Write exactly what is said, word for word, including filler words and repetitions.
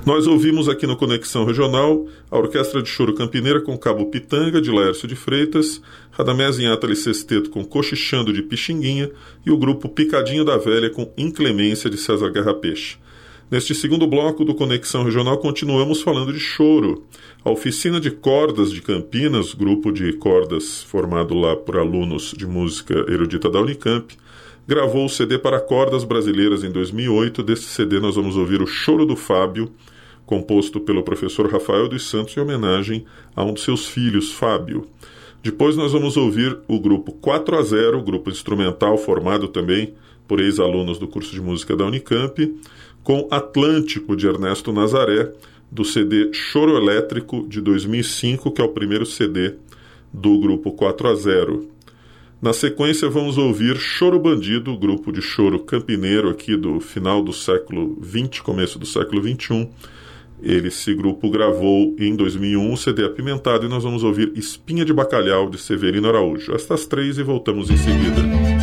Nós ouvimos aqui no Conexão Regional a Orquestra de Choro Campineira com Cabo Pitanga, de Laércio de Freitas, Radamés Inátali Sexteto com Cochichando, de Pixinguinha, e o grupo Picadinho da Velha com Inclemência, de César Guerra Peixe. Neste segundo bloco do Conexão Regional, continuamos falando de choro. A Oficina de Cordas de Campinas, grupo de cordas formado lá por alunos de música erudita da Unicamp, gravou o C D para cordas brasileiras em dois mil e oito. Desse C D nós vamos ouvir o Choro do Fábio, composto pelo professor Rafael dos Santos em homenagem a um de seus filhos, Fábio. Depois nós vamos ouvir o grupo quatro a zero, grupo instrumental formado também por ex-alunos do curso de música da Unicamp, com Atlântico, de Ernesto Nazaré, do C D Choro Elétrico, de dois mil e cinco, que é o primeiro C D do grupo quatro a zero. Na sequência vamos ouvir Choro Bandido, grupo de choro campineiro aqui do final do século vinte, começo do século vinte e um. Ele, esse grupo gravou em dois mil e um o C D Apimentado, e nós vamos ouvir Espinha de Bacalhau, de Severino Araújo. Estas três e voltamos em seguida.